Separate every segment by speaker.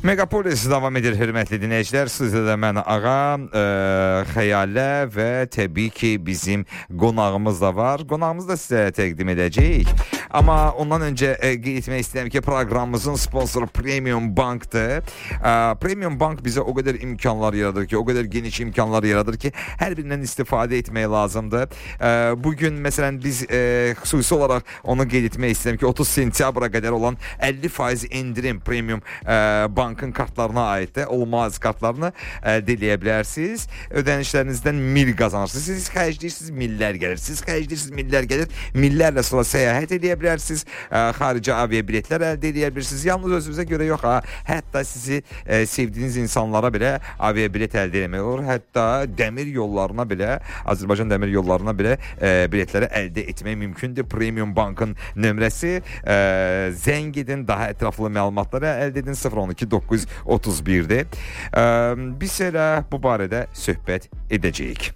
Speaker 1: Megapolis davam edir, hörmətli dinləyicilər. Sizdə də mən Ağa, Xəyalə və təbii ki bizim qonağımız da var. Qonağımızı da sizə təqdim edəcəyik. Amma ondan öncə qeyd etmək istəyirəm ki, proqramımızın sponsoru Premium Bankdır. Premium Bank bizə o qədər imkanlar yaradır ki, o qədər geniş imkanlar yaradır ki, hər birindən istifadə etmək lazımdır. Bugün məsələn biz xüsusi olaraq onu qeyd etmək istəyirəm ki, 30 sentyabra qədər olan 50% endirim Premium Bankın kartlarına aiddir. Olmaz kartlarını deləyə bilərsiniz. Ödənişlərinizdən mil qazanırsınız. Siz xərcləyirsiniz, millər gəlir. Siz xərcləyirsiniz, millər gəlir. Millərlə sonra səyahət edə bilərsiniz. Xarici aviabiletlər əldə edə bilirsiniz. Yalnız özünüzə görə yox ha. Hətta sizi sevdiyiniz insanlara belə aviabilet əldə etmək olur. Hətta dəmir yollarına belə, Azərbaycan dəmir yollarına belə biletləri əldə etmək mümkündür. Premium Bankın nömrəsi zəng edin, daha ətraflı məlumatları əldə edin. 012-931-dir. Biz elə bu barədə söhbət edəcəyik.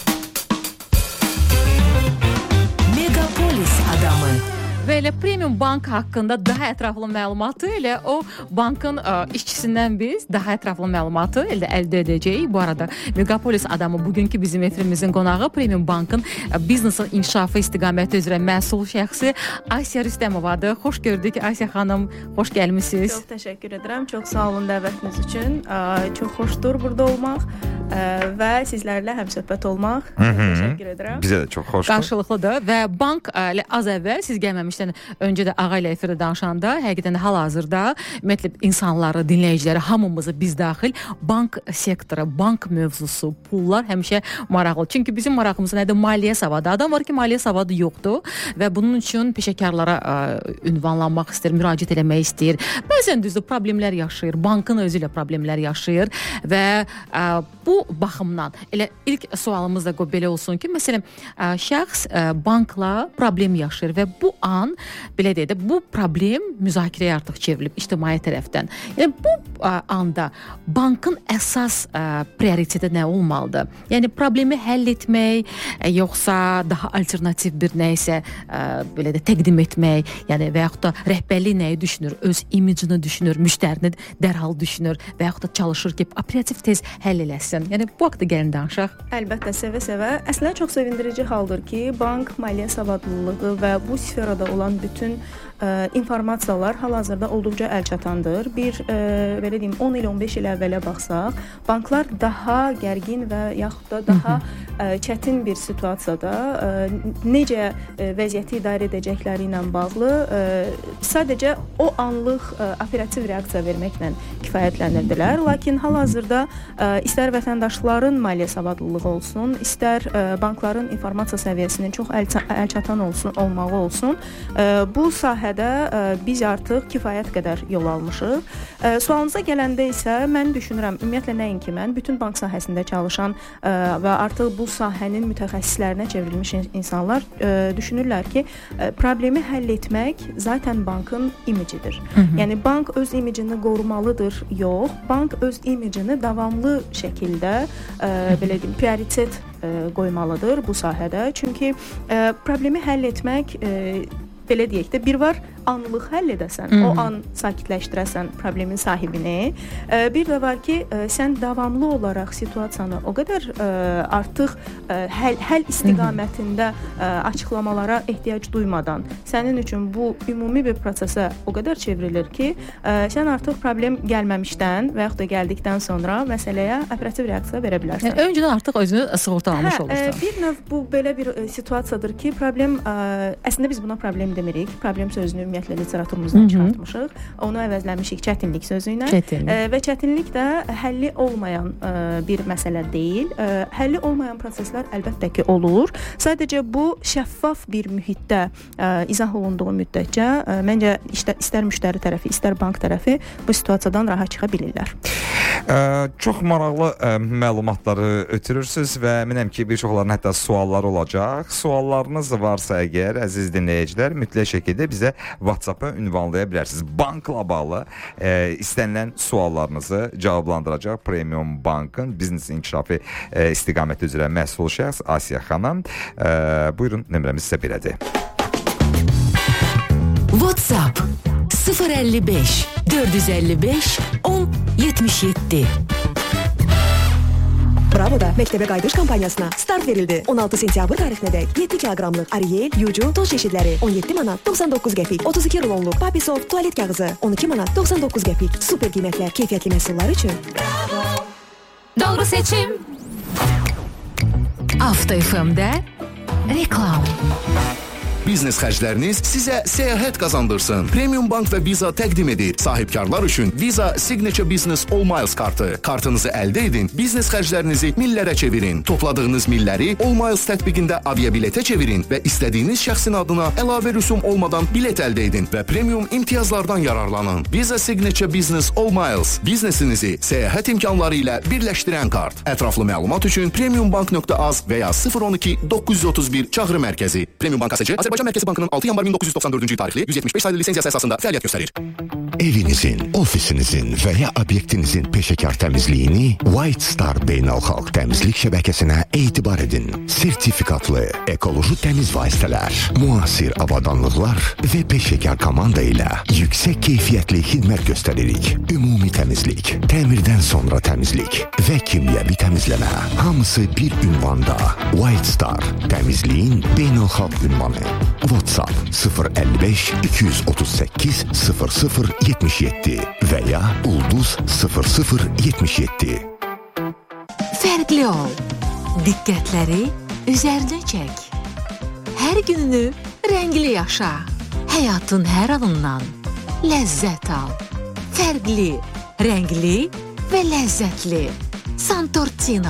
Speaker 2: Megapolis adamı.
Speaker 3: Və elə Premium Bank haqqında daha ətraflı məlumatı elə o bankın işçisindən biz daha ətraflı məlumatı əldə edəcəyik. Bu arada Megapolis adamı bugünkü bizim efrimizin qonağı Premium Bankın biznesin inkişafı istiqaməti üzrə məsul şəxsi Asiya Rüstəmovadır. Xoş gördük Asiya xanım, xoş gəlmisiniz.
Speaker 4: Çox təşəkkür edirəm. Çox sağ olun dəvətiniz üçün. Çox xoşdur burada olmaq və sizlərlə həmsöhbət olmaq. Təşəkkür edirəm.
Speaker 1: Bizə də çox xoşdur.
Speaker 3: Qarşılıqlıdır və bank az əvvəl siz gəlməmişdən öncə də Ağa ilə efirdə danışanda həqiqətən də hal-hazırda ümumiyyətlə insanları, dinləyiciləri, hamımızı biz daxil bank sektoru, bank mövzusu, pullar həmişə maraqlı. Çünki bizim marağımız nədir? Maliyyə savadı. Adam var ki, maliyyə savadı yoxdur və bunun üçün peşəkarlara ünvanlanmaq istəyir, müraciət eləmək istəyir. Bəzən düzdür, problemlər yaşayır, bankın özü ilə problemlər yaşayır və bu baxımdan elə ilk sualımız da belə olsun ki, məsələn, şəxs bankla problem yaşayır və bu an belə deyək də, bu problem müzakirəyə artıq çevrilib ictimai tərəfdən. Yəni bu anda bankın əsas prioriteti nə olmalıdır? Yəni problemi həll etmək, yoxsa daha alternativ bir nəyisə belə də təqdim etmək, yəni və yaxud da rəhbərlik nəyi düşünür? Öz imicini düşünür, müştərini dərhal düşünür və yaxud da çalışır ki, operativ tez həll eləsin. Yəni bu haqqda gəlin danışaq.
Speaker 4: Əlbəttə, sevə-sevə. Əslində çox sevindirici haldır ki, bank maliyyə savadlılığı və bu sferada olan bütün informasiyalar hal-hazırda olduqca əlçatandır. Bir, belə deyim, 10 il, 15 il əvvələ baxsaq, banklar daha gərgin və yaxud da daha çətin bir situasiyada necə vəziyyəti idarə edəcəkləri ilə bağlı sadəcə o anlıq operativ reaksiya verməklə kifayətlənirdilər. Lakin hal-hazırda istər vətəndaşların maliyyə savadlılığı olsun, istər bankların informasiya səviyyəsinin çox əlçatan olmağı olsun, bu sahədə biz artıq kifayət qədər yol almışıq. Sualınıza gələndə isə mən düşünürəm, ümumiyyətlə nəinki mən, bütün bank sahəsində çalışan və artıq bu sahənin mütəxəssislərinə çevrilmiş insanlar düşünürlər ki, problemi həll etmək zaten bankın imicidir. Yəni bank öz imicini qorumalıdır, yox. Bank öz imicini davamlı şəkildə belə deyim, prioritet qoymalıdır bu sahədə. Çünki problemi həll etmək belə deyək də, bir var anlıq həll edəsən, o an sakitləşdirəsən problemin sahibini. Bir də var ki, sən davamlı olaraq situasiyanı o qədər artıq həll istiqamətində açıqlamalara ehtiyac duymadan sənin üçün bu ümumi bir prosesə o qədər çevrilir ki, sən artıq problem gəlməmişdən və yaxud da gəldikdən sonra məsələyə operativ reaksiya verə bilərsən.
Speaker 3: Yəni, öncədən artıq özünü sığortalamış olursan.
Speaker 4: Bir növ bu belə bir situasiyadır ki, problem, əslində biz buna problem demirik. Problem sözünü ümumiyyətlə literaturumuzdan çıxartmışıq. Onu əvəzləmişik çətinlik sözü ilə. Və çətinlik də həlli olmayan bir məsələ deyil. Həlli olmayan proseslər əlbəttə ki olur. Sadəcə bu şəffaf bir mühitdə izah olunduğu müddətcə məncə istər müştəri tərəfi, istər bank tərəfi bu situasiyadan rahat çıxa bilirlər.
Speaker 1: Çox maraqlı məlumatları ötürürsünüz və əminəm ki, bir çoxlarının hətta sualları olacaq. Suallarınız varsa əgər, əziz dinləyicilər, mütləq şəkildə bizə WhatsApp-a ünvanlaya bilərsiniz. Bankla bağlı istənilən suallarınızı cavablandıracaq Premium Bankın biznes inkişafı istiqaməti üzrə məsul şəxs Asiya xanım. Buyurun, nömrəmiz isə belədir.
Speaker 2: WhatsApp 055 455 1077.
Speaker 5: Bravo'da məktəbə qayıdış kampanyasına start verildi. 16 sentyabr tarixinədək 7 kiloqramlıq Ariel, Yuju, toz çeşidləri 17 manat 99 qəpik, 32 rulonluq Papisov tualet kağızı 12 manat 99 qəpik. Super qiymətlər keyfiyyətli məhsullar üçün.
Speaker 2: Bravo. Doğru seçim. Avto FM'də reklam.
Speaker 6: Biznes xərcləriniz sizə səyahət qazandırsın. Premium Bank və Visa təqdim edir. Sahibkarlar üçün Visa Signature Business All Miles kartı. Kartınızı əldə edin, biznes xərclərinizi millərə çevirin. Topladığınız milləri All Miles tətbiqində aviabiletə çevirin və istədiyiniz şəxsin adına əlavə rüsum olmadan bilet əldə edin və premium imtiyazlardan yararlanın. Visa Signature Business All Miles biznesinizi səyahət imkanları ilə birləşdirən kart. Ətraflı məlumat üçün premiumbank.az və ya 012 931 çağrı mərkəzi. Premium Bank ASC Azərbaycan Mərkəzi Bankının 6 yanvar 1994-cü il tarixli 175 saylı lisensiyası əsasında fəaliyyət göstərir.
Speaker 7: Evinizin, ofisinizin və ya obyektinizin peşəkar təmizliyini White Star Beynəlxalq Təmizlik Şəbəkəsinə etibar edin. Sertifikatlı, ekoloji təmiz vasitələr, müasir avadanlıqlar və peşəkar komanda ilə yüksək keyfiyyətli xidmət göstəririk. Ümumi təmizlik, təmirdən sonra təmizlik və kimyəvi təmizləmə. Hamısı bir ünvanda. White Star, təmizliyin beynəlxalq ünvanı. WhatsApp 055 238 0077 və ya ulduz 0077.
Speaker 2: Fərqli ol. Diqqətləri üzərinə çək. Hər gününü rəngli yaşa. Həyatın hər anından ləzzət al. Fərqli, rəngli və ləzzətli. Santortino.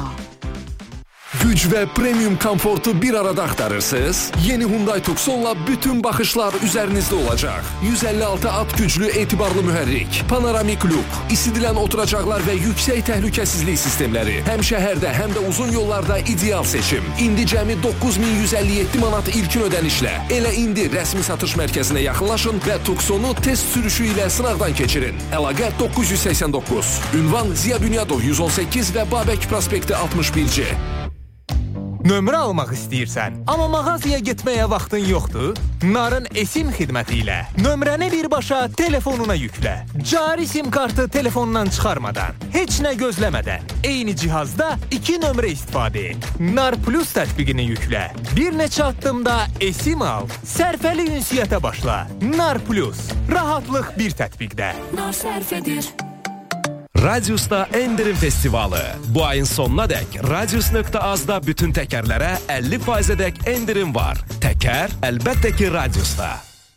Speaker 8: Güc və premium komfortu bir arada axtarırsınız? Yeni Hyundai Tucson'la bütün baxışlar üzərinizdə olacaq. 156 at güclü etibarlı mühərrik, panoramik luk, isidilən oturacaqlar və yüksək təhlükəsizlik sistemləri. Həm şəhərdə, həm də uzun yollarda ideal seçim. İndi cəmi 9157 manat ilkin ödənişlə. Elə indi rəsmi satış mərkəzinə yaxınlaşın və Tucson'u test sürüşü ilə sınaqdan keçirin. Əlaqə 989. Ünvan Ziya Bünyadov 118 və Babək prospekti 61C.
Speaker 9: Nömrə almaq istəyirsən, amma mağazaya getməyə vaxtın yoxdur? Narın eSIM xidməti ilə nömrəni birbaşa telefonuna yüklə. Cari SIM kartı telefondan çıxarmadan, heç nə gözləmədən, eyni cihazda 2 nömrə istifadə et. Nar Plus tətbiqini yüklə. Bir neçə addımda eSIM al. Sərfəli ünsiyyətə başla. Nar Plus. Rahatlıq bir tətbiqdə.
Speaker 2: Nar sərf edir.
Speaker 10: Radius'ta Endirim Festivalı. Bu ayın sonuna dək Radius.az'da bütün təkərlərə 50%-dək endirim var. Təkər əlbəttə ki Radius'da.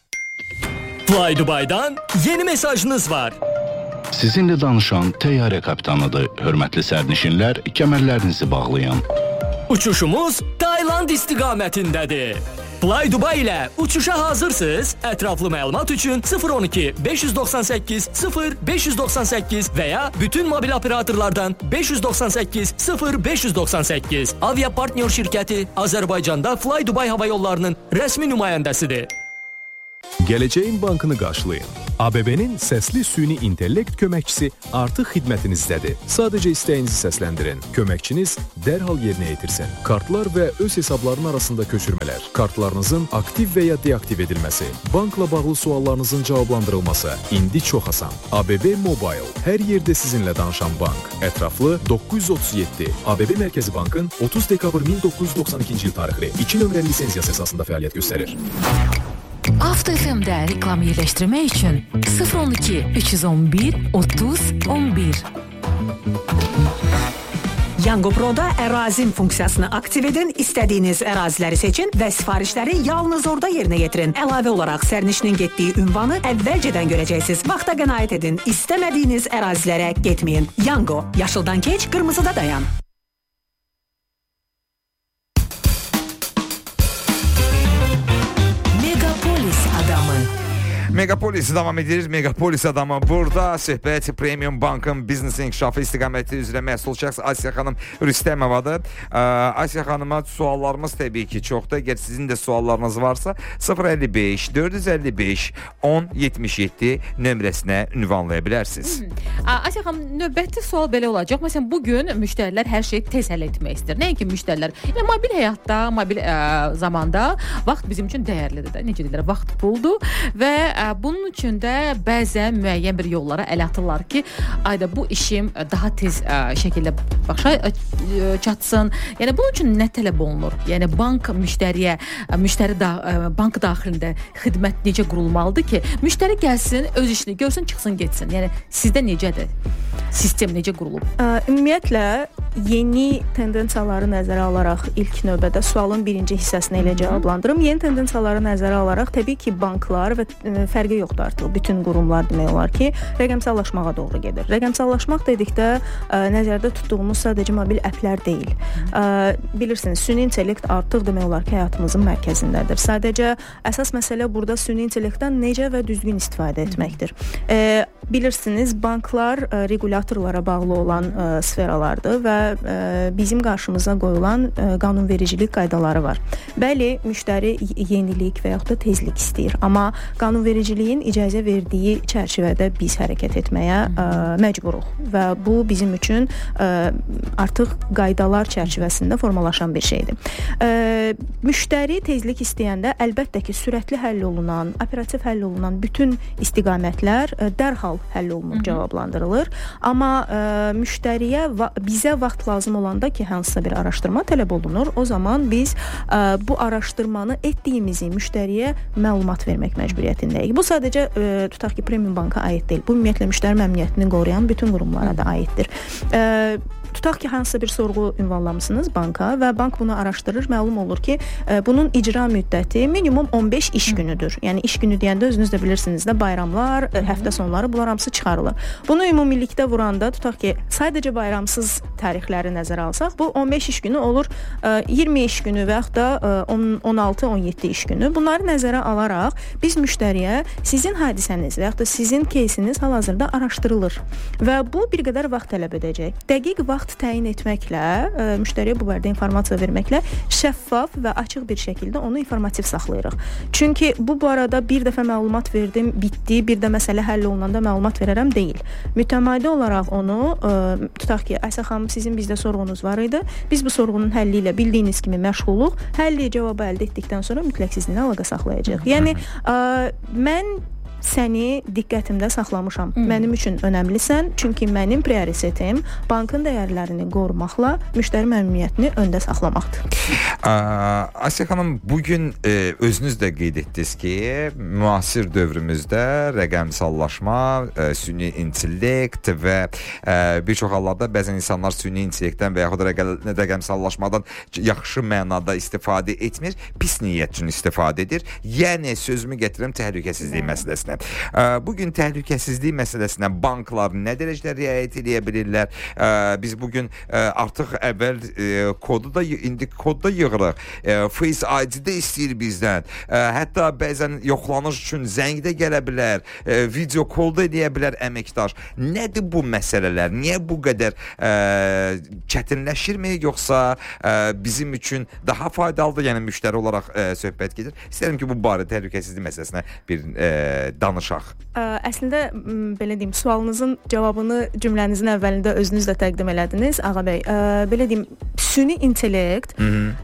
Speaker 11: Fly Dubai'dan yeni mesajınız var.
Speaker 12: Sizinlə danışan təyyarə kapitanıdır. Hörmətli sərnişinlər, kəmərlərinizi bağlayın.
Speaker 11: Uçuşumuz Tayland istiqamətindədir. Fly Dubai ilə uçuşa hazırsınız. Ətraflı məlumat üçün 012 598 0598 və ya bütün mobil operatorlardan 598 0598. Avia Partnyor şirkəti Azərbaycanda Fly Dubai hava yollarının rəsmi nümayəndəsidir.
Speaker 13: Gələcəyin bankını qarşılayın. ABB-nin səsli süni intellekt köməkçisi artıq xidmətinizdədir. Sadəcə istəyinizi səsləndirin. Köməkçiniz dərhal yerinə yetirsin. Kartlar və öz hesabların arasında köçürmələr, kartlarınızın aktiv və ya deaktiv edilməsi, bankla bağlı suallarınızın cavablandırılması indi çox asan. ABB Mobile, hər yerdə sizinlə danışan bank. Ətraflı 937. ABB Mərkəzi Bankın 30 dekabr 1992-ci il tarixli 2 nömrəli lisensiyası əsasında fəaliyyət göstərir.
Speaker 2: Avto FM'də reklam yerləşdirmək üçün 012 311 30 11.
Speaker 14: Yango Pro'da ərazin funksiyasını aktiv edin, istədiyiniz əraziləri seçin və sifarişləri yalnız orada yerinə yetirin. Əlavə olaraq sərnişinin getdiyi ünvanı əvvəlcədən görəcəksiniz. Vaxta qənaət edin, istəmədiyiniz ərazilərə getməyin. Yango, yaşıldan keç, qırmızıda dayan.
Speaker 1: Megapolis davam edir. Megapolis adamı burada. Söhbət Premium Bankın biznes inkişafı istiqaməti üzrə məsul şəxs Asiya xanım Rüstəmovadır. Asiya xanıma suallarımız təbii ki çoxdur. Əgər sizin də suallarınız varsa 055 455 1077 nömrəsinə ünvanlaya bilərsiniz.
Speaker 3: Asiya xanım, növbəti sual belə olacaq. Məsələn, bugün müştərilər hər şeyi tez həll etmək istəyir. Nəinki müştərilər. Yəni mobil həyatda, mobil zamanda vaxt bizim üçün dəyərlidir də. Necə deyirlər, vaxt puldur və bunun üçün də bəzən müəyyən bir yollara əl atırlar ki, ayda bu işim daha tez şəkildə başa çatsın. Yəni bunun üçün nə tələb olunur? Yəni bank müştəri bank daxilində xidmət necə qurulmalıdır ki, müştəri gəlsin, öz işini görsün, çıxsın, getsin. Yəni sizdə necədir? Sistem necə qurulub?
Speaker 4: Ümumiyyətlə yeni tendensiyaları nəzərə alaraq ilk növbədə sualın birinci hissəsini elə cavablandırım. Yeni tendensiyaları nəzərə alaraq təbii ki, banklar və fərqi yoxdur artıq. Bütün qurumlar demək olar ki, rəqəmsallaşmağa doğru gedir. Rəqəmsallaşmaq dedikdə nəzərdə tutduğumuz sadəcə mobil əplər deyil. Bilirsiniz, süni intellekt artıq demək olar ki, həyatımızın mərkəzindədir. Sadəcə əsas məsələ burada süni intellektdən necə və düzgün istifadə etməkdir. Bilirsiniz, banklar regulyatorlara bağlı olan sferalardır və bizim qarşımıza qoyulan qanunvericilik qaydaları var. Bəli, müştəri yenilik və yaxud da tezlik istəyir, amma qanunvericiliyin icazə verdiyi çərçivədə biz hərəkət etməyə məcburuq və bu bizim üçün artıq qaydalar çərçivəsində formalaşan bir şeydir. Müştəri tezlik istəyəndə əlbəttə ki, sürətli həll olunan, operativ həll olunan bütün istiqamətlər dərhal həll olunub cavablandırılır. Amma müştəriyə bizə vaxt lazım olanda ki, hansısa bir araşdırma tələb olunur, o zaman biz bu araşdırmanı etdiyimizi müştəriyə məlumat vermək məcburiyyətindəyik. Bu sadəcə tutaq ki, Premium Banka aid deyil. Bu ümumiyyətlə müştəri məmnuniyyətini qoruyan bütün qurumlara da aiddir. Tutaq ki, hansısa bir sorğu ünvanlamısınız banka və bank bunu araşdırır, məlum olur ki, bunun icra müddəti minimum 15 iş günüdür. Yəni iş günü deyəndə özünüz də bilirsiniz də, bayramlar, həftə sonları bunlar hamısı çıxarılır. Bunu ümumilikdə vuranda tutaq ki, sadəcə bayramsız tarixləri nəzərə alsaq, bu 15 iş günü olur 20 iş günü və yaxud da 16-17 iş günü. Bunları nəzərə alaraq biz müştəriyə sizin hadisəniz və yaxud da sizin keysiniz hal-hazırda araşdırılır və bu bir qədər vaxt tələb edəcək. Dəqiq vaxt təyin etməklə, müştəriyə bu barədə informasiya verməklə şəffaf və açıq bir şəkildə onu informativ saxlayırıq. Çünki bu arada bir dəfə məlumat verdim, bitdi, bir də məsələ həll olunanda məlumat verərəm deyil. Mütəmadi olaraq onu, tutaq ki, Aysə xanım, sizin bizdə sorğunuz var idi. Biz bu sorğunun həlli ilə bildiyiniz kimi məşğuluq. Həlli cavabı əldə etdikdən sonra mütləq sizinlə əlaqə saxlayacağıq. Yəni, mən səni diqqətimdə saxlamışam. Mənim üçün önəmlisən, çünki mənim prioritetim bankın dəyərlərini qorumaqla müştəri məmnuniyyətini öndə saxlamaqdır.
Speaker 1: Asiya xanım, bugün özünüz də qeyd etdiniz ki, müasir dövrümüzdə rəqəmsallaşma, süni intellekt və bir çox hallarda bəzən insanlar süni intellektdən və yaxud da rəqəmsallaşmadan yaxşı mənada istifadə etmir, pis niyyət üçün istifadə edir. Yəni, sözümü gətirim təhlükəsizlik məsələsinə. Bugün təhlükəsizlik məsələsinə banklar nə dərəcədə riayət edə bilirlər? Biz bugün artıq əvvəl indi kodda yığırıq. Face ID-də istəyir bizdən. Hətta bəzən yoxlanış üçün zəngdə gələ bilər. Video kolda edə bilər əməkdaş. Nədir bu məsələlər? Niyə bu qədər çətinləşirmi? Yoxsa bizim üçün daha faydalıdır? Yəni müştəri olaraq söhbət gedir. İstəyirəm ki, bu barədə təhlükəsizlik məsələsinə bir danışaq.
Speaker 4: Əslində, belə deyim, sualınızın cavabını cümlənizin əvvəlində özünüz də təqdim elədiniz, Ağa bəy. Belə deyim, süni intellekt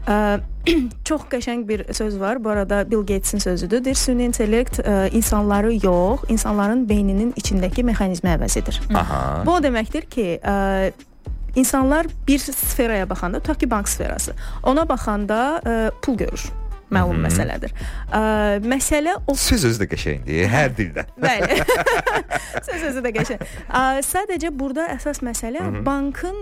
Speaker 4: çox qəşəng bir söz var. Bu arada Bill Gatesin sözüdür. Deyir, süni intellekt insanları yox, insanların beyninin içindəki mexanizmi əvəz edir. Bu o deməkdir ki, insanlar bir sferaya baxanda, tutaq ki, bank sferası, ona baxanda pul görür. Məlum məsələdir. Məsələ o...
Speaker 1: Söz özü də qəşəngdir, hər dildə.
Speaker 4: Bəli. Söz özü də qəşəng. Sadəcə burada əsas məsələ bankın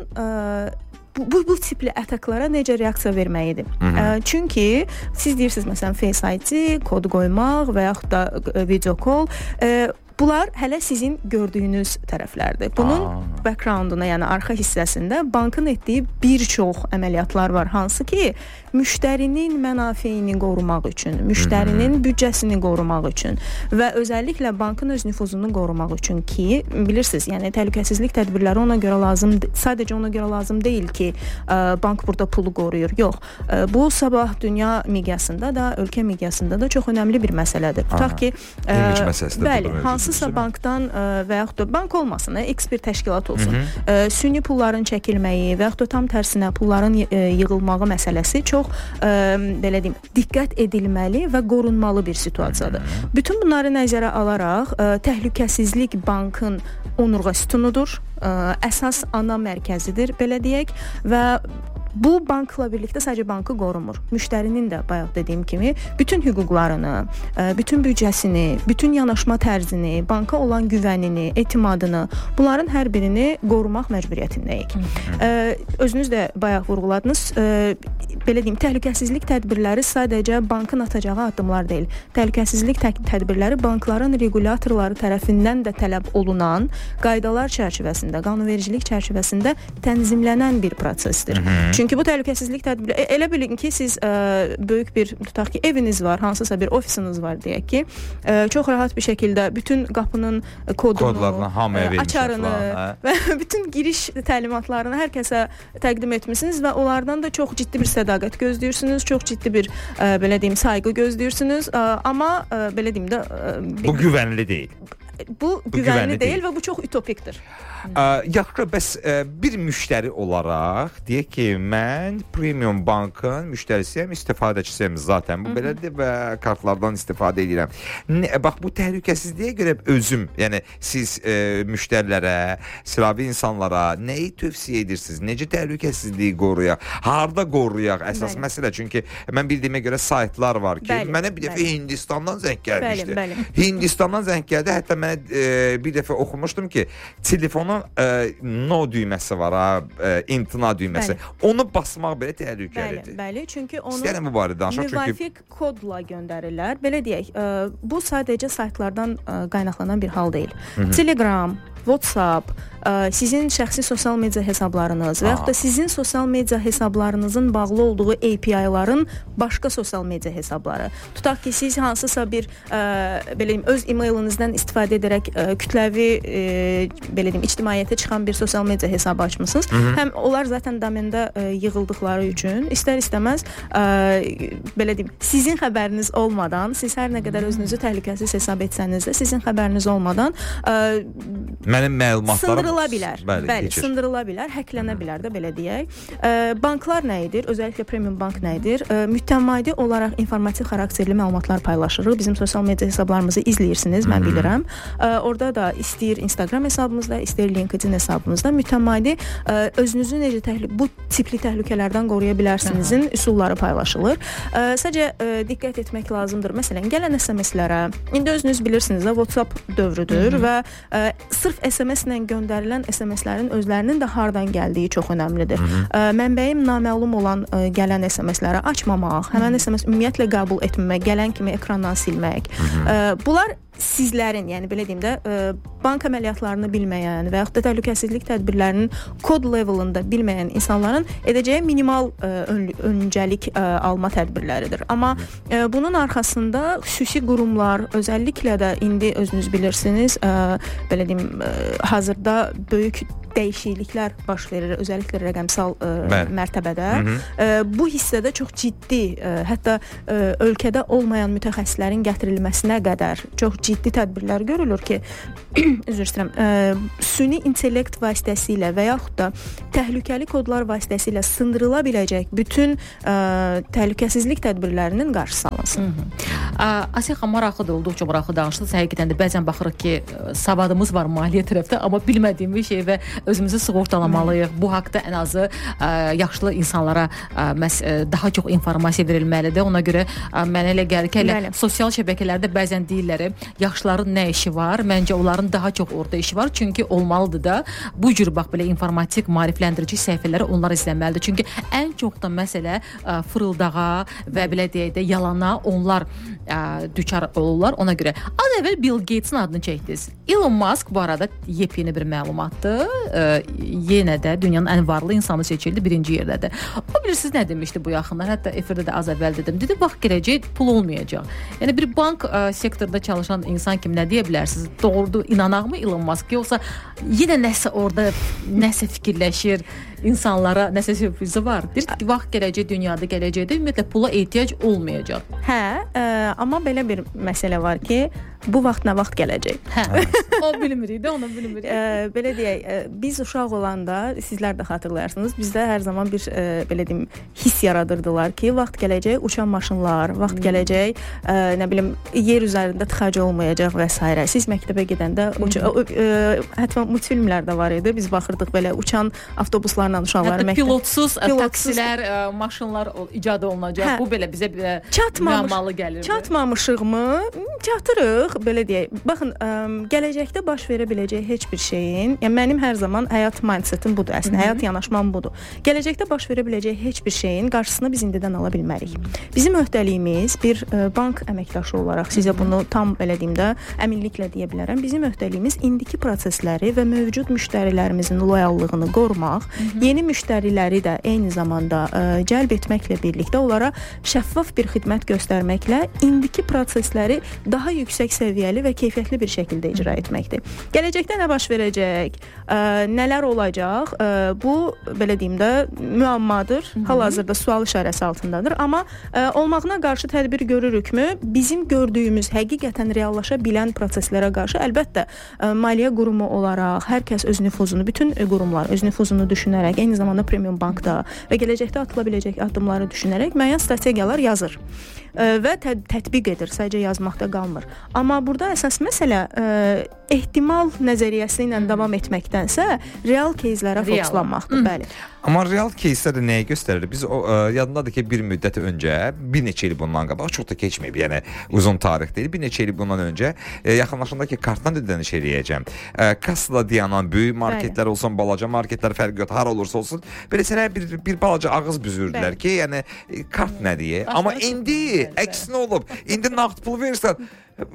Speaker 4: bu tipli ətaklara necə reaksiya verməyidir. Çünki siz deyirsiniz, məsələn, Face ID, kod qoymaq və yaxud da video call, bunlar hələ sizin gördüyünüz tərəflərdir. Bunun backgrounduna, yəni arxa hissəsində bankın etdiyi bir çox əməliyyatlar var, hansı ki, müştərinin mənafeyini qorumaq üçün, müştərinin büdcəsini qorumaq üçün və özəlliklə bankın öz nüfuzunu qorumaq üçün ki, bilirsiniz, yəni təhlükəsizlik tədbirləri ona görə lazım, sadəcə ona görə lazım deyil ki, bank burada pulu qoruyur. Yox, bu sabah dünya miqyasında da, ölkə miqyasında da çox önəmli bir məsələdir. Tutaq ki,
Speaker 1: image məsələsidir.
Speaker 4: Bəli, hansı hansısa bankdan və yaxud da bank olmasın, X bir təşkilat olsun, süni pulların çəkilməyi və yaxud da tam tərsinə pulların yığılmağı məsələsi çox belə deyim, diqqət edilməli və qorunmalı bir situasiyadır. Bütün bunları nəzərə alaraq təhlükəsizlik bankın onurğa sütunudur, əsas ana mərkəzidir, belə deyək və bu bankla birlikdə sadəcə bankı qorumur. Müştərinin də bayaq dediyim kimi bütün hüquqlarını, bütün büdcəsini, bütün yanaşma tərzini, banka olan güvənini, etimadını, bunların hər birini qorumaq məcburiyyətindəyik. Özünüz də bayaq vurğuladınız, belə deyim, təhlükəsizlik tədbirləri sadəcə bankın atacağı addımlar deyil. Təhlükəsizlik tədbirləri bankların regulyatorları tərəfindən də tələb olunan qaydalar çərçivəsində, qanunvericilik çərçivəsində tənzimlənən bir prosesdir. Çünki bu təhlükəsizlik tədbiri, elə bilin ki, siz böyük bir, tutaq ki, eviniz var, hansısa bir ofisiniz var deyək ki, çox rahat bir şəkildə bütün qapının kodunu, açarını və bütün giriş təlimatlarını hər kəsə təqdim etmişsiniz və onlardan da çox ciddi bir sədaqət gözləyirsiniz, çox ciddi bir, belə deyim, sayğı gözləyirsiniz, amma belə deyim də...
Speaker 1: Bu güvənli deyil.
Speaker 4: Bu güvənli deyil və bu çox ütopikdir.
Speaker 1: Yaxşı, bəs bir müştəri olaraq deyək ki, mən Premium Bankın müştərisiyəm, istifadəçisiyəm zaten. Bu belədir və kartlardan istifadə edirəm. Bax, bu təhlükəsizliyə görə özüm, yəni siz müştərilərə, sıravi insanlara nəyi tövsiyə edirsiniz? Necə təhlükəsizliyi qoruyaq? Harda qoruyaq? Əsas məsələ, çünki mən bildiyimə görə saytlar var ki, mənə bir dəfə Hindistandan zəng gəlmişdi. Hindistandan zəng gəldi, hətta mənə bir dəfə oxumuşdum ki, telefonun no düyməsi var, imtina düyməsi. Onu basmaq belə təhlükəlidir.
Speaker 4: Bəli, çünki onu
Speaker 1: İstəyirəm bu barədə danışaq.
Speaker 4: Müvafiq kodla göndərirlər. Belə deyək, bu sadəcə saytlardan qaynaqlanan bir hal deyil. Telegram, WhatsApp, sizin şəxsi sosial media hesablarınız və yaxud da sizin sosial media hesablarınızın bağlı olduğu API-ların başqa sosial media hesabları. Tutaq ki, siz hansısa bir belə deyim, öz e-mailinizdən istifadə edərək kütləvi belə deyim, ictimaiyyətə çıxan bir sosial media hesabı açmısınız. Həm onlar zaten domendə yığıldıqları üçün istər-istəməz belə deyim, sizin xəbəriniz olmadan, siz hər nə qədər özünüzü təhlükəsiz hesab etsəniz də, sizin xəbəriniz olmadan
Speaker 1: mənim məlumatlarım
Speaker 4: sındırıla bilər. Bəli, sındırıla bilər, hacklənə bilər də, belə deyək. Banklar nə edir? Özəlliklə Premium Bank nə edir? Mütəmadi olaraq informativ xarakterli məlumatlar paylaşırıq. Bizim sosial media hesablarımızı izləyirsiniz, mən bilirəm. Orada da istəyir Instagram hesabımızda, istəyir LinkedIn hesabımızda mütəmadi özünüzü necə bu tipli təhlükələrdən qoruya bilərsinizin üsulları paylaşılır. Sadəcə diqqət etmək lazımdır. Məsələn, gələn SMS-lərə, indi özünüz bilirsiniz də, WhatsApp dövrüdür və sırf SMS-lə göndərilən SMS-lərin özlərinin də hardan gəldiyi çox önəmlidir. Mənbəyim naməlum olan gələn SMS-ləri açmamaq, həmən SMS ümumiyyətlə qəbul etməmək, gələn kimi ekrandan silmək. Bunlar sizlərin, yəni belə deyim də, bank əməliyyatlarını bilməyən və yaxud da təhlükəsizlik tədbirlərinin kod levelında bilməyən insanların edəcəyi minimal öncəlik alma tədbirləridir. Amma bunun arxasında xüsusi qurumlar, özəlliklə də indi özünüz bilirsiniz, belə deyim, hazırda böyük dəyişikliklər baş verir, özəlliklə rəqəmsal mərtəbədə. Bu hissədə çox ciddi, hətta ölkədə olmayan mütəxəssislərin gətirilməsinə qədər çox ciddi tədbirlər görülür ki, üzr istəyirəm, süni intellekt vasitəsilə və yaxud da təhlükəli kodlar vasitəsilə sındırıla biləcək bütün təhlükəsizlik tədbirlərinin qarşısı alınsın.
Speaker 3: Asiya xanım, maraqlıdır, olduqca maraqlı danışdınız. Həqiqətən də bəzən baxırıq ki, savadımız var maliyyə tərəfdə, amma bilmədiyimiz şey və özümüzü sığortalamalıyıq. Bu haqda ən azı yaşlı insanlara daha çox informasiya verilməlidir. Ona görə mənə elə gəlir ki, sosial şəbəkələrdə bəzən deyirlər, yaşlıların nə işi var? Məncə onların daha çox orada işi var. Çünki olmalıdır da bu cür bax belə informatik, maarifləndirici səhifələri onlar izləməlidir. Çünki ən çox da məsələ fırıldağa və belə deyək də yalana onlar düçar olurlar. Ona görə az əvvəl Bill Gates-in adını çəkdiniz. Elon Musk bu arada yepyeni bir məlumatdır. Yenə də dünyanın ən varlı insanı seçildi, birinci yerdədir. O bilirsiniz nə demişdi bu yaxınlar? Hətta efirdə də az əvvəl dedim. Dedi, vaxt gələcək, pul olmayacaq. Yəni bir bank sektorda çalışan insan kimi nə deyə bilərsiniz? Doğrudur, inanaqmı Elon Musk? Yoxsa yenə nəsə orada nəsə fikirləşir, insanlara nəsə sürprizi var? Deyir ki, vaxt gələcək, dünyada gələcəkdə ümumiyyətlə pula ehtiyac olmayacaq.
Speaker 4: Amma belə bir məsələ var ki, bu vaxt nə vaxt gələcək?
Speaker 3: O bilmirik də, onu bilmirik.
Speaker 4: Belə deyək, biz uşaq olanda, sizlər də xatırlayarsınız, bizdə hər zaman bir belə deyim, hiss yaradırdılar ki, vaxt gələcək uçan maşınlar, vaxt gələcək, nə bilim, yer üzərində tıxac olmayacaq və s. Siz məktəbə gedəndə hətta multfilmlər də var idi. Biz baxırdıq belə uçan avtobuslarla uşaqları
Speaker 3: məktəb. Hətta pilotsuz taksilər, maşınlar icad olunacaq. Bu belə bizə müəmmalı gəlir.
Speaker 4: Çatmamışıqmı? Çatırıq, belə deyək. Baxın, gələcəkdə baş verə biləcək heç bir şeyin, yəni mənim hər zaman həyat mindsetim budur, əslində həyat yanaşmam budur. Gələcəkdə baş verə biləcək heç bir şeyin qarşısını biz indidən ala bilmərik. Bizim öhdəliyimiz bir bank əməkdaşı olaraq sizə bunu tam belə deyim də əminliklə deyə bilərəm. Bizim öhdəliyimiz indiki prosesləri və mövcud müştərilərimizin loyallığını qorumaq, yeni müştəriləri də eyni zamanda cəlb etməklə birlikdə onlara şəffaf bir xidmət göstərməklə indiki prosesləri daha yüksək səviyyəli və keyfiyyətli bir şəkildə icra etməkdir. Gələcəkdə nə baş verəcək, nələr olacaq, bu belə deyim də müəmmadır. Hal-hazırda sual işarəsi altındadır. Amma olmağına qarşı tədbir görürükmü? Bizim gördüyümüz həqiqətən reallaşa bilən proseslərə qarşı əlbəttə maliyyə qurumu olaraq hər kəs öz nüfuzunu, bütün qurumlar öz nüfuzunu düşünərək, eyni zamanda Premium Bankda və gələcəkdə atıla biləcək addımları düşünərək müəyyən strategiyalar yazır və tətbiq edir, sadəcə yazmaqda qalmır. Amma burada əsas məsələ ehtimal nəzəriyyəsi ilə davam etməkdənsə real кейslərə fokuslanmaqdır, bəli.
Speaker 1: Amma real кейslər nəyə göstərir? Biz yadındadır ki, bir müddət öncə, bir neçə il bundan qabaq, çox da keçməyib, yəni uzun tarix deyil, bir neçə il bundan öncə yaxınlaşanda ki, kartdan ödəniş eləyəcəm. Kassada dayanan böyük marketlər olsun, balaca marketlər fərqi yox, har olursa olsun, belə sənə bir balaca ağız büzürdülər ki, yəni kart nə deyə? Amma indi əksinə olub. İndi nağd pul versən,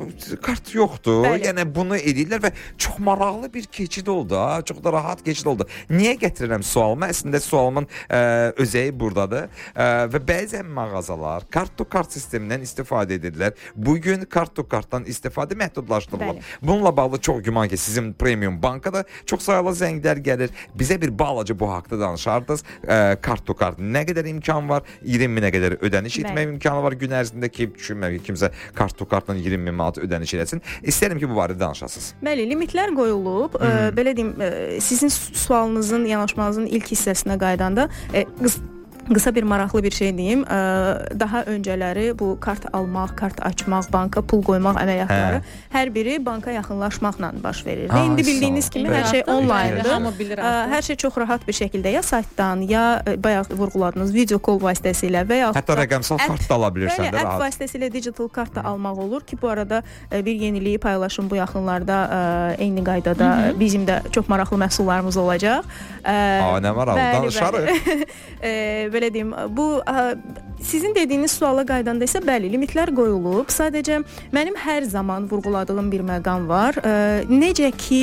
Speaker 1: kart yoxdur. Bəli. Yəni bunu edirlər və çox maraqlı bir keçid oldu. Çox da rahat keçid oldu. Niyə gətirirəm sualımı? Əslində sualımın özəyi buradadır. Və bəzən mağazalar kart-to-kart sistemindən istifadə edirlər. Bugün kart-to-kartdan istifadə məhdudlaşdırılıb. Bununla bağlı çox güman ki, sizin Premium Bankada çox sayılı zənglər gəlir. Bizə bir balaca bu haqda danışardınız. Kart-to-kart nə qədər imkan var? 20 minə qədər ödəniş etmək imkanı var gün ərzində ki, düşünmək kimsə kart-to-kartdan 20 manat ödəniş eləsin. İstəyirəm ki, bu barədə danışasınız.
Speaker 4: Bəli, limitlər qoyulub. Belə deyim, sizin sualınızın, yanaşmanızın ilk hissəsinə qaydanda qısa bir maraqlı bir şey deyim. Daha öncələri bu kart almaq, kart açmaq, banka pul qoymaq əməliyyatları hər biri banka yaxınlaşmaqla baş verir. İndi bildiyiniz kimi hər şey onlayndır. Hər şey çox rahat bir şəkildə ya saytdan, ya bayaq vurğuladığınız video call vasitəsilə və ya
Speaker 1: hətta rəqəmsal kart da ala bilirsən də rahat.
Speaker 4: App vasitəsilə digital kart da almaq olur ki, bu arada bir yeniliyi paylaşım bu yaxınlarda eyni qaydada bizim də çox maraqlı məhsullarımız olacaq.
Speaker 1: Nə maraqlı, danışarıq.
Speaker 4: Belə deyim, bu sizin dediyiniz suala qaydanda isə bəli, limitlər qoyulub. Sadəcə mənim hər zaman vurğuladığım bir məqam var. Necə ki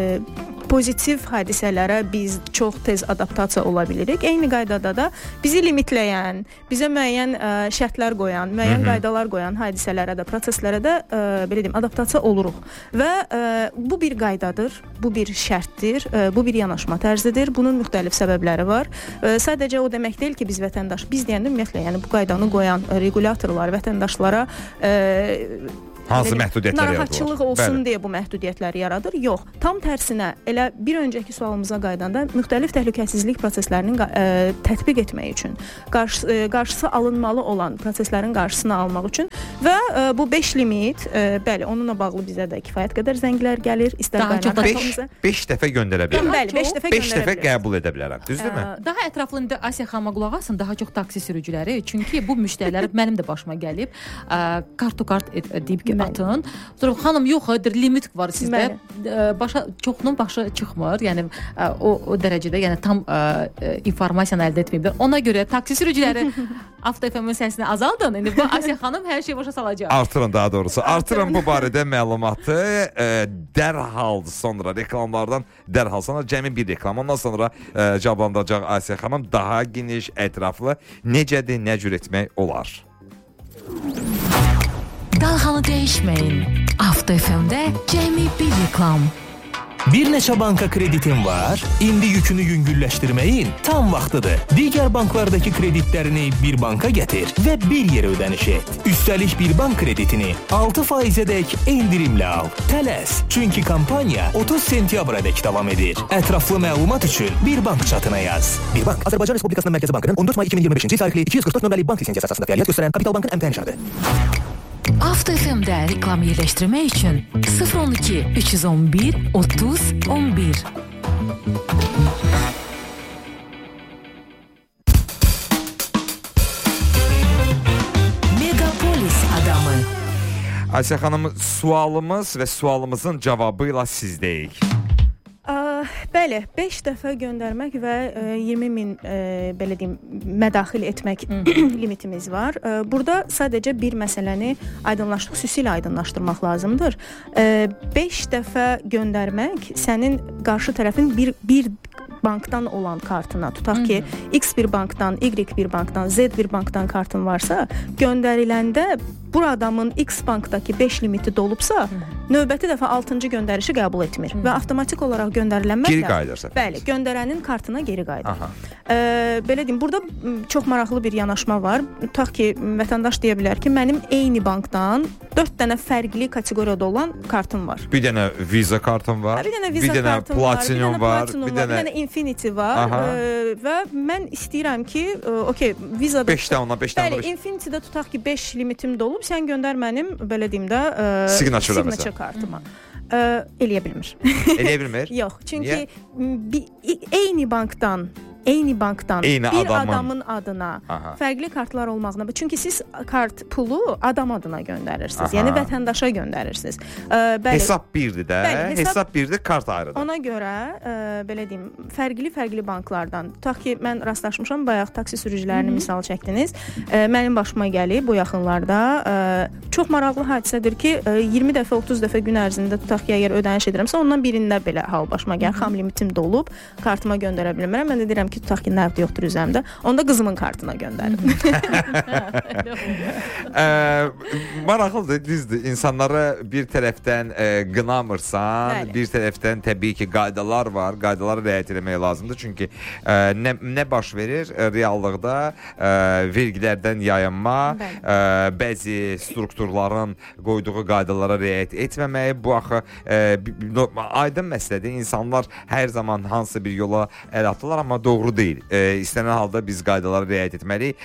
Speaker 4: pozitiv hadisələrə biz çox tez adaptasiya ola bilirik. Eyni qaydada da bizi limitləyən, bizə müəyyən şərtlər qoyan, müəyyən qaydalar qoyan hadisələrə də, proseslərə də belə deyim, adaptasiya oluruq. Və bu bir qaydadır, bu bir şərtdir, bu bir yanaşma tərzidir. Bunun müxtəlif səbəbləri var. Sadəcə o demək deyil ki, biz vətəndaş, biz deyəndə ümumiyyətlə, yəni bu qaydanı qoyan regulyatorlar vətəndaşlara
Speaker 1: hansı məhdudiyyətlər yaradır?
Speaker 4: Narahatçılıq olsun deyə bu məhdudiyyətləri yaradır. Yox, tam tərsinə, elə bir öncəki sualımıza qaydanda müxtəlif təhlükəsizlik proseslərinin tətbiq etmək üçün, qarşısı alınmalı olan proseslərin qarşısını almaq üçün və bu 5 limit, bəli, onunla bağlı bizə də kifayət qədər zənglər gəlir. İstər qaynaqlarımıza
Speaker 1: 5 dəfə göndərə bilərəm.
Speaker 4: Bəli, 5 dəfə göndərə bilərəm.
Speaker 1: 5 dəfə qəbul edə bilərəm. Düzdürmü?
Speaker 3: Daha ətraflı indi Asiya xanıma qulaq asın, daha çox taksi sürücüləri, çünki bu müştərilər mənim də başıma gəlib, kart-to-kart deyib ki, atın. Sonra xanım yoxdur, limit var sizdə. Çoxunun başı çıxmır. Yəni o dərəcədə, yəni tam informasiyanı əldə etməyiblər. Ona görə taksi sürücüləri Avto FM-in səsini azaldın. İndi bu Asiya xanım hər şeyi başa salacaq.
Speaker 1: Artırın daha doğrusu. Artırın bu barədə məlumatı dərhal sonra reklamlardan dərhal sonra cəmi bir reklam. Ondan sonra cavablandıracaq Asiya xanım daha geniş, ətraflı necədir, nə cür etmək olar.
Speaker 2: Dalğanı dəyişməyin. Avto FM-də cəmi bir reklam.
Speaker 9: Bir neçə banka kreditin var? İndi yükünü yüngülləşdirməyin tam vaxtıdır. Digər banklardakı kreditlərini bir banka gətir və bir yerə ödəniş et. Üstəlik bir bank kreditini 6%-dək endirimlə al. Tələs, çünki kampaniya 30 sentyabrədək davam edir. Ətraflı məlumat üçün bir bank çatına yaz.
Speaker 15: Bir bank Azərbaycan Respublikasının Mərkəzi Bankının 14 may 2025-ci tarixli 244 nömrəli bank lisensiyası əsasında fəaliyyət göstərən Kapital Bankın əmtəh nişanıdır.
Speaker 2: Avto FM-də reklam yerləşdirmək üçün 012 311 30 11. Megapolis adamı.
Speaker 1: Asiya xanım, sualımız və sualımızın cavabı ilə sizdəyik.
Speaker 4: Bəli, 5 dəfə göndərmək və 20 min belə deyim, mədaxil etmək limitimiz var. Burada sadəcə bir məsələni xüsusilə aydınlaşdırmaq lazımdır. 5 dəfə göndərmək sənin qarşı tərəfin bir bankdan olan kartına, tutaq ki, X bir bankdan, Y bir bankdan, Z bir bankdan kartın varsa, göndəriləndə bu adamın X bankdakı 5 limiti dolubsa, növbəti dəfə 6-cı göndərişi qəbul etmir və avtomatik olaraq göndərilənməklə
Speaker 1: geri qayıdırsa.
Speaker 4: Bəli, göndərənin kartına geri qayıdır. Belə deyim, burada çox maraqlı bir yanaşma var. Tutaq ki, vətəndaş deyə bilər ki, mənim eyni bankdan 4 dənə fərqli kateqoriyada olan kartım var.
Speaker 1: Bir dənə Visa kartım var,
Speaker 4: bir dənə
Speaker 1: Platinum var,
Speaker 4: bir dənə Infinity var və mən istəyirəm ki, Visa-da
Speaker 1: 5-dən ona, 5-dən ona.
Speaker 4: Bəli, Infinity-də tutaq ki, 5 limitim dolub, sən göndər mənim, belə deyim də, signature kartıma. Eləyə bilmir.
Speaker 1: Eləyə bilmir?
Speaker 4: Yox, çünki eyni bankdan bir adamın adına fərqli kartlar olmağına, çünki siz kart pulu adam adına göndərirsiniz, yəni vətəndaşa göndərirsiniz.
Speaker 1: Hesab birdir də, hesab birdir, kart ayrıdır.
Speaker 4: Ona görə, belə deyim, fərqli banklardan, tutaq ki, mən rastlaşmışam, bayaq taksi sürücülərini misal çəkdiniz, mənim başıma gəlib bu yaxınlarda, çox maraqlı hadisədir ki, 20 dəfə, 30 dəfə gün ərzində tutaq ki, əgər ödəniş edirəmsə, ondan birində belə hal başıma gəlir, xam limitim dolub, kartıma göndərə bilmirəm, mən də deyirəm ki, tutaq ki, nəqd yoxdur üzərimdə, onda qızımın kartına göndərim.
Speaker 1: Maraqlıdır, düzdür. İnsanları bir tərəfdən qınamırsan, bir tərəfdən təbii ki, qaydalar var, qaydalara riayət etmək lazımdır. Çünki nə baş verir? Reallıqda vergilərdən yayınma, bəzi strukturların qoyduğu qaydalara riayət etməməyi, bu axı aydın məsələdir. İnsanlar hər zaman hansı bir yola əl atırlar, amma doğru deyil. İstənilən halda biz qaydalara riayət etməliyik.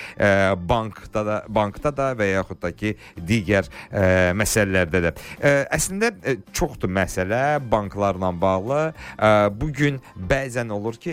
Speaker 1: Bankda da və yaxud da ki, digər məsələlərdə də. Əslində, çoxdur məsələ banklarla bağlı. Bugün bəzən olur ki,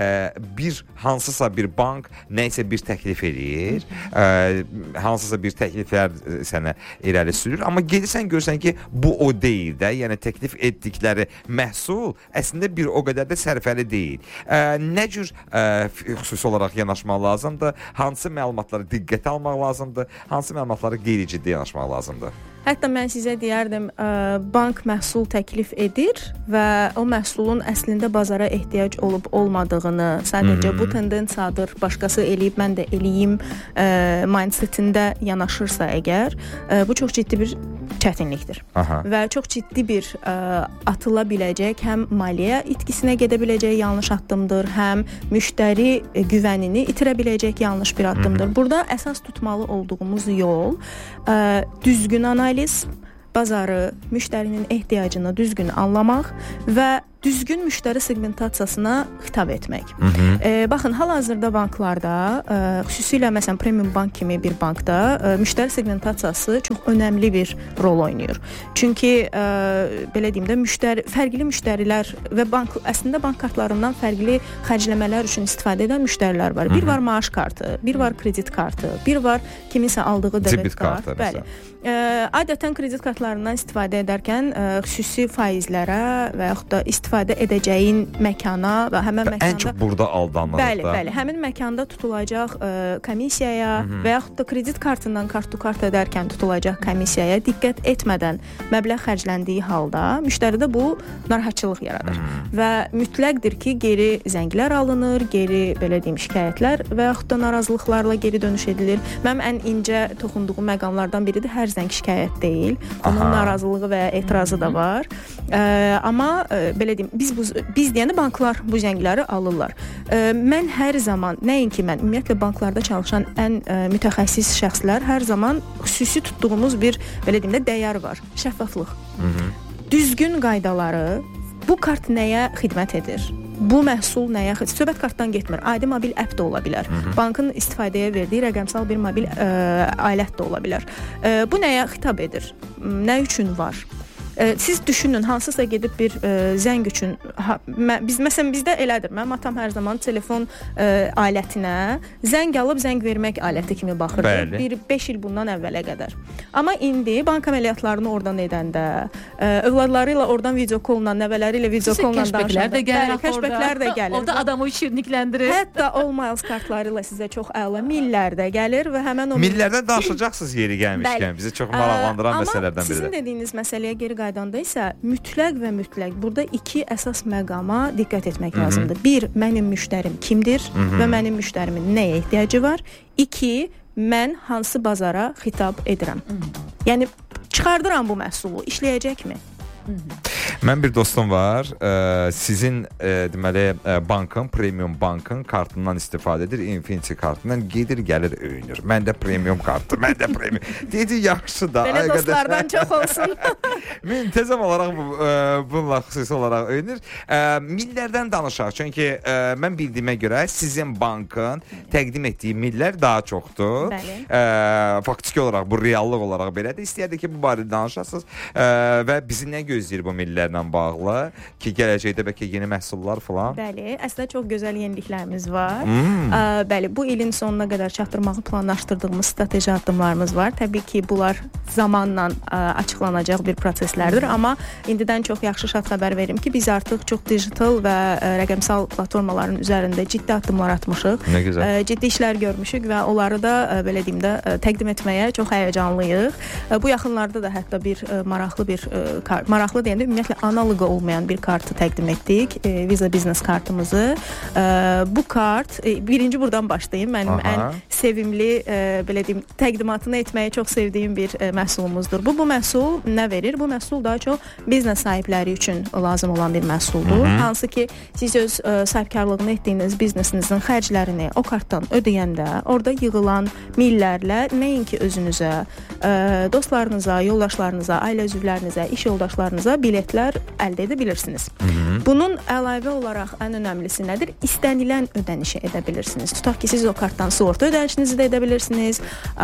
Speaker 1: hansısa bir bank nəysə bir təklif edir, hansısa bir təkliflər sənə irəli sürür, amma gedirsən görsən ki, bu o deyil də, yəni təklif etdikləri məhsul əslində bir o qədər də sərfəli deyil. Nə cür xüsusi olaraq yanaşmaq lazımdır, hansı məlumatları diqqətə almaq lazımdır, hansı məlumatları qeyri-ciddi yanaşmaq lazımdır?
Speaker 4: Hətta mən sizə deyərdim, bank məhsul təklif edir və o məhsulun əslində bazara ehtiyac olub olmadığını, sadəcə bu tendensiyadır, başqası eləyib, mən də eləyim mindsetində yanaşırsa əgər, bu çox ciddi bir çətinlikdir. Və çox ciddi bir atıla biləcək, həm maliyyə itkisinə gedə biləcək yanlış addımdır, həm müştəri güvənini itirə biləcək yanlış bir addımdır. Burada əsas tutmalı olduğumuz yol düzgün analiz, bazarı, müştərinin ehtiyacını düzgün anlamaq və düzgün müştəri segmentasiyasına xitab etmək. Baxın, hal-hazırda banklarda, xüsusilə məsələn Premium Bank kimi bir bankda müştəri segmentasiyası çox önəmli bir rol oynayır. Çünki belə deyim də, fərqli müştərilər və əslində bank kartlarından fərqli xərcləmələr üçün istifadə edən müştərilər var. Bir var maaş kartı, bir var kredit kartı, bir var kiminsə aldığı debet kartı. Bəli. Adətən kredit kartlarından istifadə edərkən xüsusi faizlərə və yaxud da istifadə edəcəyin məkana və həmin məkanda...
Speaker 1: Ən çox burada aldanılır da.
Speaker 4: Bəli, həmin məkanda tutulacaq komissiyaya və yaxud da kredit kartından kart-to-kart edərkən tutulacaq komissiyaya diqqət etmədən məbləğ xərcləndiyi halda müştəridə bu narahatçılıq yaradır. Və mütləqdir ki, geri zənglər alınır, geri belə deyim şikayətlər və yaxud da narazılıqlarla geri dönüş edilir. Mənim ən incə toxunduğum məqamlardan biridir, hər zəng şikayət deyil. Onun narazılığı və ya etirazı da var. Amma belə belə deyim, biz deyəndə banklar bu zəngləri alırlar. Mən hər zaman, nəinki mən, ümumiyyətlə banklarda çalışan ən mütəxəssis şəxslər hər zaman xüsusi tutduğumuz bir belə deyim də dəyər var. Şəffaflıq. Düzgün qaydaları, bu kart nəyə xidmət edir? Bu məhsul nəyə xidmət? Söhbət kartdan getmir. Adi mobil app da ola bilər. Bankın istifadəyə verdiyi rəqəmsal bir mobil alət də ola bilər. Bu nəyə xitab edir? Nə üçün var? Siz düşünün, hansısa gedib bir zəng üçün məsələn bizdə elədir. Mənim atam hər zaman telefon alətinə zəng alıb zəng vermək aləti kimi baxırdı. Bir 5 il bundan əvvələ qədər. Amma indi bank əməliyyatlarını oradan edəndə, övladları ilə oradan video kolla, nəvələri ilə video kolla danışanda, kəşbəklər də gəlir.
Speaker 3: Orada adamı şirinlikləndirir.
Speaker 4: Hətta all miles kartları ilə sizə çox əla millər də gəlir və həmin o
Speaker 1: millərdən danışacaqsınız yeri gəlmişkən. Bizi çox maraqlandıran məsələlərdən biridir.
Speaker 4: Amma sizin dediyiniz məsələyə geri qaydanda isə mütləq və mütləq burada 2 əsas məqama diqqət etmək lazımdır. 1, mənim müştərim kimdir və mənim müştərimin nəyə ehtiyacı var? 2, mən hansı bazara xitab edirəm? Yəni çıxardıram bu məhsulu, işləyəcəkmi?
Speaker 1: Mən bir dostum var, sizin deməli bankın, premium bankın kartından istifadə edir, Infinity kartından gedir, gəlir, öyünür. Məndə premium kartdır, məndə premium. Dedi, yaxşı da.
Speaker 4: Belə dostlardan çox olsun.
Speaker 1: Mən tezam olaraq bununla xüsusi olaraq öyünür. Millərdən danışaq, çünki mən bildiyimə görə sizin bankın təqdim etdiyi millər daha çoxdur. Faktiki olaraq, bu reallıq olaraq belədir. İstəyərdik ki, bu barədə danışasınız və bizi nə gözləyir bu millərlə bağlı ki, gələcəkdə bəlkə yeni məhsullar falan?
Speaker 4: Bəli, əslində çox gözəl yeniliklərimiz var. Bəli, bu ilin sonuna qədər çatdırmağı planlaşdırdığımız strateji addımlarımız var. Təbii ki, bunlar zamanla açıqlanacaq bir proseslərdir, amma indidən çox yaxşı şad xəbər verim ki, biz artıq çox digital və rəqəmsal platformaların üzərində ciddi addımlar atmışıq.
Speaker 1: Nə gözəl.
Speaker 4: Ciddi işlər görmüşük və onları da belə deyim də təqdim etməyə çox həyəcanlıyıq. Bu yaxınlarda da hətta bir maraqlı deyəndə ümumiyyətlə analoqu olmayan bir kartı təqdim etdik. Visa Business kartımızı. Bu kart, birinci buradan başlayayım. Mənim ən sevimli, belə deyim, təqdimatını etməyi çox sevdiyim bir məhsulumuzdur. Bu məhsul nə verir? Bu məhsul daha çox biznes sahibləri üçün lazım olan bir məhsuldur. Hansı ki, siz öz sahibkarlığını etdiyiniz biznesinizin xərclərini o kartdan ödəyəndə, orada yığılan millərlə nəinki özünüzə, dostlarınıza, yoldaşlarınıza, ailə üzvlərinizə, iş yoldaşlarınıza biletlər əldə edə bilirsiniz. Bunun əlavə olaraq ən önəmlisi nədir? İstənilən ödənişi edə bilirsiniz. Tutaq ki, siz o kartdan sığorta ödənişinizi də edə bilirsiniz,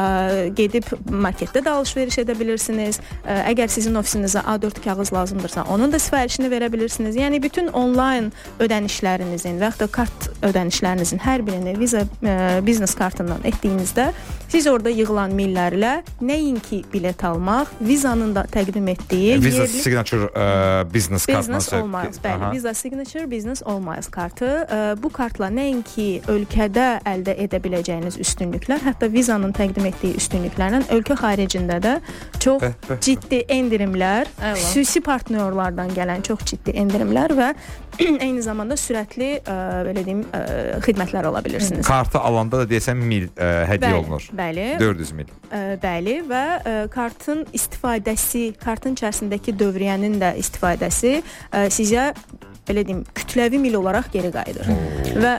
Speaker 4: gedib marketdə də alış-veriş edə bilirsiniz. Əgər sizin ofisinizə A4 kağız lazımdırsa, onun da sifarişini verə bilirsiniz. Yəni bütün onlayn ödənişlərinizin və yaxud da kart ödənişlərinizin hər birini Visa Business kartından etdiyinizdə siz orada yığılan millərlə nəinki bilet almaq, Visa-nın da təqdim etdiyi
Speaker 1: Visa Signature Business kartından
Speaker 4: Bəli, Visa Signature Business All Miles kartı. Bu kartla nəinki ölkədə əldə edə biləcəyiniz üstünlüklər, hətta Visa-nın təqdim etdiyi üstünlüklərlə ölkə xaricində də çox ciddi endirimlər, xüsusi partnyorlardan gələn çox ciddi endirimlər və eyni zamanda sürətli belə deyim xidmətlər ala bilirsiniz.
Speaker 1: Kartı alanda da deyəsən mil hədiyyə olunur.
Speaker 4: Bəli.
Speaker 1: 400 mil.
Speaker 4: Bəli və kartın istifadəsi, kartın içərisindəki dövriyyənin də istifadəsi sizə belə deyim kütləvi mil olaraq geri qayıdır. Və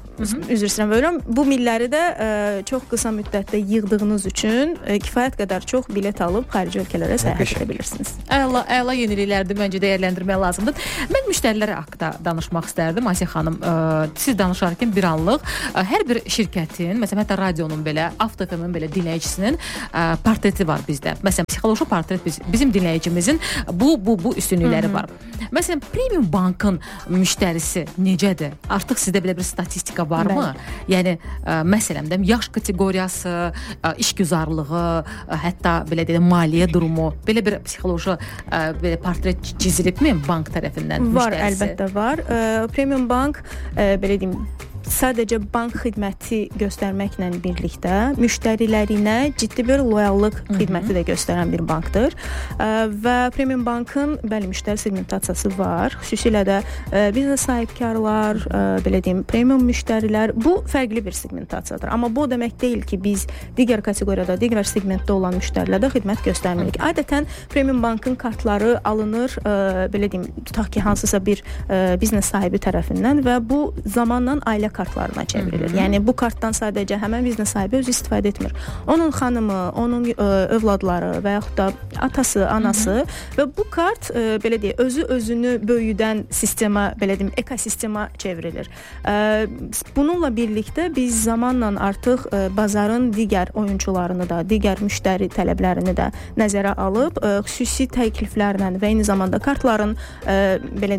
Speaker 4: üzr istəyirəm bölürəm. Bu milləri də çox qısa müddətdə yığdığınız üçün kifayət qədər çox bilet alıb xarici ölkələrə səyahət edə bilirsiniz.
Speaker 3: Əla yeniliklərdir, məncə dəyərləndirmək lazımdır. Mən müştərilərə haqqında danışmaq istərdim, Asiyə xanım. Siz danışarkən bir anlıq hər bir şirkətin, məsələn, hətta radionun belə, AvtoFM-in belə dinləyicisinin portreti var bizdə. Məsələn, psixoloji portret bizim dinləyicimizin bu üstünlükləri var. Məsələn, Premium Bankın müştərisi necədir? Artıq sizdə belə bir statistika varmı? Yəni, məsələn, yaş kateqoriyası, işgüzarlığı, hətta belə deyək, maliyyə durumu, belə bir psixoloji belə portret çizilibmi bank tərəfindən müştərisi?
Speaker 4: Var, əlbəttə var. Premium Bank, belə deyim, sadəcə bank xidməti göstərməklə birlikdə müştərilərinə ciddi bir loyallıq xidməti də göstərən bir bankdır. Və Premium Bankın bəli müştəri segmentasiyası var. Xüsusilə də biznes sahibkarlar, belə deyim, premium müştərilər bu fərqli bir segmentasiyadır. Amma bu o demək deyil ki, biz digər kateqoriyada, digər segmentdə olan müştərilərə xidmət göstərmirik. Adətən Premium Bankın kartları alınır, belə deyim, tutaq ki, hansısa bir biznes sahibi tərəfindən və bu zamanla ailə kartlarına çevrilir. Yəni bu kartdan sadəcə həmin biznes sahibi özü istifadə etmir. Onun xanımı, onun övladları və yaxud da atası, anası və bu kart belə deyək, özünü böyüdən sistema, belə deyim, ekosistema çevrilir. Bununla birlikdə biz zamanla artıq bazarın digər oyunçularını da, digər müştəri tələblərini də nəzərə alıb, xüsusi təkliflərlə və eyni zamanda kartların belə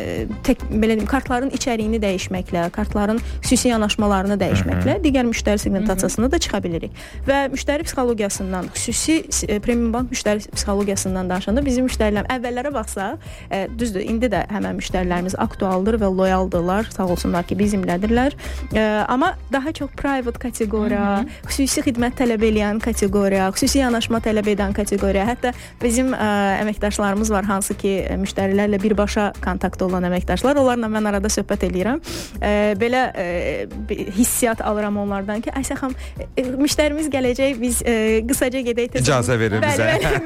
Speaker 4: deyim, kartların içəriyini dəyişməklə, kartların xüsusi yanaşmalarını dəyişməklə digər müştəri segmentasiyasına da çıxa bilirik. Və müştəri psixologiyasından, xüsusi Premium Bank müştəri psixologiyasından danışanda bizim müştərilər əvvəllərə baxsaq, düzdür, indi də həmən müştərilərimiz aktualdır və loyaldırlar, sağ olsunlar ki, bizimlədirlər. Amma daha çox private kateqoriya, xüsusi xidmət tələb edən kateqoriya, xüsusi yanaşma tələb edən kateqoriya, hətta bizim əməkdaşlarımız var, hansı ki, müştərilərlə birbaşa kontaktda olan əməkdaşlar, onlarla mən arada söhbət edirəm. Belə hissiyat alıram onlardan ki, Ayşə xanım, müştərimiz gələcək, biz qısaca gedək.
Speaker 1: İcazə verin bizə.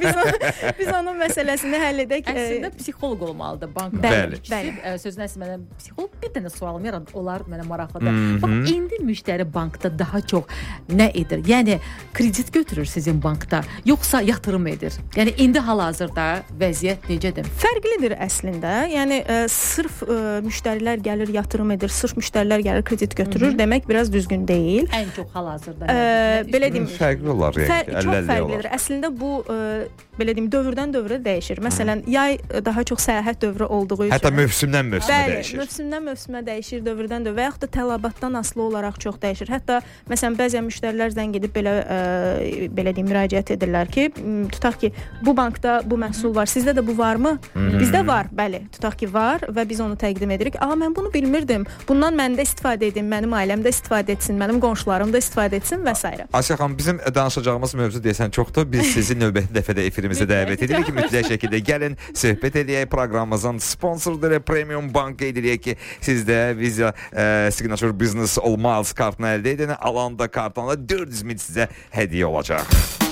Speaker 4: Biz onun məsələsini həll edək.
Speaker 3: Əslində psixoloq olmalıdır bank.
Speaker 4: Bəli.
Speaker 3: Sözün əslində mənə psixoloq bir dənə sualım yaran, onlar mənə maraqlıdır. Bax, indi müştəri bankda daha çox nə edir? Yəni kredit götürür sizin bankda, yoxsa yatırım edir? Yəni indi hal-hazırda vəziyyət necədir?
Speaker 4: Fərqlidir əslində. Yəni sırf müştərilər gəlir yatırım edir, sırf müştərilər gəlir kredit götürür demək biraz düzgün deyil.
Speaker 3: Ən çox hal-hazırda.
Speaker 4: Belə deyim,
Speaker 1: fərqli olar yəni.
Speaker 4: Çox fərqlidir. Əslində bu belə deyim, dövrdən dövrə dəyişir. Məsələn, yay daha çox səyahət dövrü olduğu üçün.
Speaker 1: Hətta mövsümdən mövsümə dəyişir.
Speaker 4: Mövsümdən mövsümə dəyişir, dövrdən dövrə və yaxud da tələbatdan asılı olaraq çox dəyişir. Hətta məsələn bəzən müştərilər zəng edib belə deyim, müraciət edirlər ki, tutaq ki, bu bankda bu məhsul var, sizdə də bu varmı? Bizdə var, bəli. Tutaq ki, var və biz onu təqdim edirik. Amma mən bunu bilmirdim. Bundan mən də istifadə edim, mənim ailəm də istifadə etsin, mənim qonşularım da istifadə etsin və s.
Speaker 1: Ayşə xanım, bizim danışacağımız mövzu deyəsən çoxdur. Biz sizi növbəti dəfədə efirimizə dəvət edirik ki, mütləq şəkildə gəlin, söhbət edək. Proqramımızın sponsorudur Premium Bank. Qeyd edək ki, siz də Visa Signature Business All Miles kartını əldə edin. Alanda kartına 400 min sizə hədiyyə olacaq.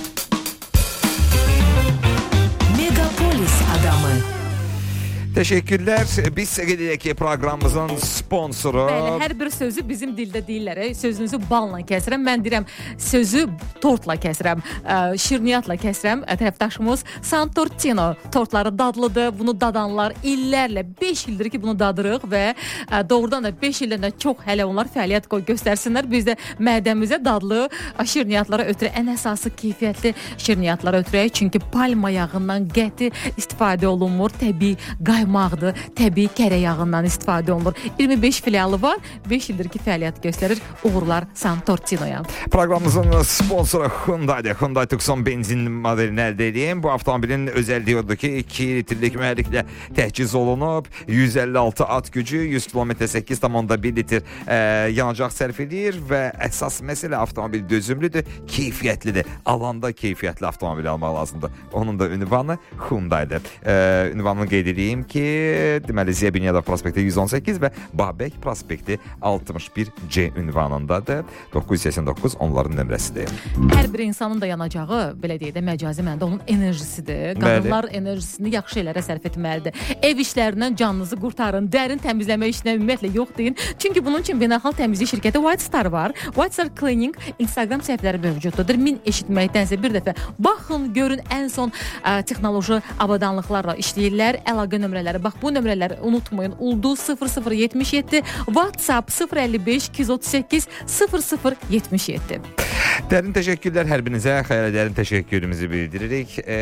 Speaker 2: Megapolis adamı.
Speaker 1: Teşekkürler. Biz qeyd edək ki, proqramımızın sponsoru.
Speaker 3: Bəli, hər bir sözü bizim dildə deyirlər. Sözünüzü balla kəsirəm. Mən deyirəm, sözü tortla kəsirəm, şirniyyatla kəsirəm. Tərəfdaşımız Santortino tortları dadlıdır. Bunu dadanlar illərlə, 5 ildir ki, bunu dadırıq və doğrudan da 5 ildən də çox hələ onlar fəaliyyət göstərsinlər. Biz də mədəmizə dadlı şirniyyatlara ötürək, ən əsası keyfiyyətli şirniyyatlara ötürək. Çünki palma yağından qəti istifadə olunmur. Təbii qaymaqdır, təbii kərə yağından istifadə olunur. 25 filialı var, 5 ildir ki, fəaliyyət göstərir. Uğurlar Santortino'ya.
Speaker 1: Proqramımızın sponsoru Hyundai'dir. Hyundai Tucson benzin modelini əldə edin. Bu avtomobilin özəlliyi odur ki, 2 litrlik mühərriklə təhciz olunub. 156 at gücü, 100 km 8,1 litr yanacaq sərf edir və əsas məsələ avtomobil dözümlüdür, keyfiyyətlidir. Alanda keyfiyyətli avtomobil almaq lazımdır. Onun da ünvanı Hyundai'dir. Ünvanını qeyd edeyim ki, deməli Ziya Bünyadov prospekti 118 və Babək prospekti 61C ünvanındadır. 989 onların nömrəsidir.
Speaker 3: Hər bir insanın da yanacağı, belə deyək də, məcazi mənada onun enerjisidir. Qadınlar enerjisini yaxşı şeylərə sərf etməlidir. Ev işlərindən canınızı qurtarın, dərin təmizləmə işinə ümumiyyətlə yox deyin. Çünki bunun üçün beynəlxalq təmizlik şirkəti White Star var. White Star Cleaning Instagram səhifələri mövcuddur. Min eşitməkdənsə bir dəfə baxın, görün, ən son texnoloji avadanlıqlarla işləyirlər. Əlaqə nömrələri, bax bu nömrələri unutmayın. Ulduz 0077, WhatsApp 055 238 0077.
Speaker 1: Dərin təşəkkürlər hər birinizə, xəyala dərin təşəkkürümüzü bildiririk.